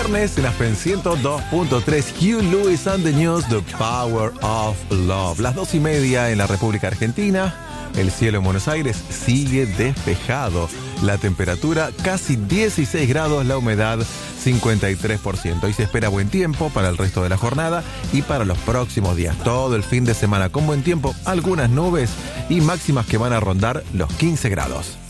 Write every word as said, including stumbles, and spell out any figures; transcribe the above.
viernes en Aspen ciento dos punto tres. Hugh Lewis and the News, The Power of Love. Las dos y media en la República Argentina. El cielo en Buenos Aires sigue despejado. La temperatura casi dieciséis grados, la humedad cincuenta y tres por ciento. Y se espera buen tiempo para el resto de la jornada y para los próximos días. Todo el fin de semana con buen tiempo, algunas nubes y máximas que van a rondar los quince grados.